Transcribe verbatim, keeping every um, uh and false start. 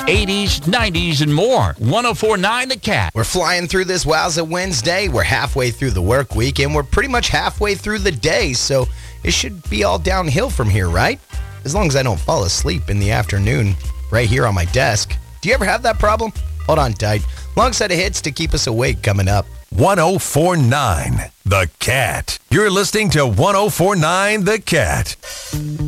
eighties, nineties, and more. one oh four point nine The Cat. We're flying through this Wowza Wednesday. We're halfway through the work week, and we're pretty much halfway through the day, so it should be all downhill from here, right? As long as I don't fall asleep in the afternoon right here on my desk. Do you ever have that problem? Hold on tight. Long set of hits to keep us awake coming up. one oh four point nine The Cat. You're listening to one oh four point nine The Cat.